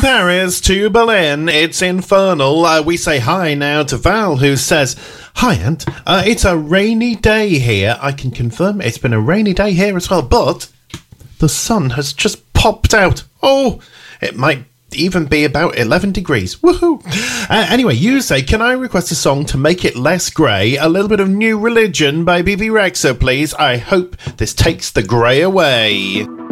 Paris to Berlin, it's infernal. We say hi now to Val, who says, "Hi, Ant. It's a rainy day here. I can confirm it's been a rainy day here as well, but the sun has just popped out. Oh, it might even be about 11 degrees. Woohoo!" Anyway, you say, "Can I request a song to make it less grey? A little bit of New Religion by BB Rexha, please. I hope this takes the grey away."